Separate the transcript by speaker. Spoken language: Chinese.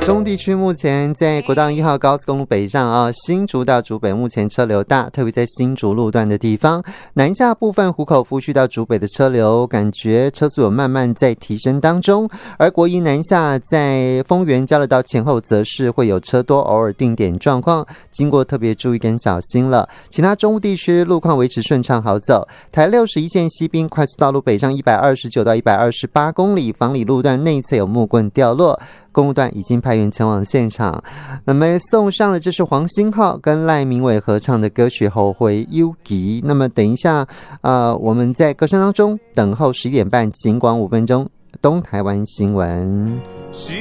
Speaker 1: 中部地区目前在国道1号高速公路北上新竹到竹北目前车流大，特别在新竹路段的地方，南下部分湖口福区到竹北的车流感觉车速有慢慢在提升当中，而国一南下在丰原交流道前后则是会有车多，偶尔定点状况，经过特别注意跟小心了。其他中部地区路况维持顺畅好走，台61线西滨快速道路北上129到128公里，房里路段内侧有木棍掉落，公路段已经派员前往现场。那么送上的就是黄星浩跟赖明伟合唱的歌曲《后会有期》。那么等一下我们在歌声当中等候11点半，警广5分钟东台湾新闻。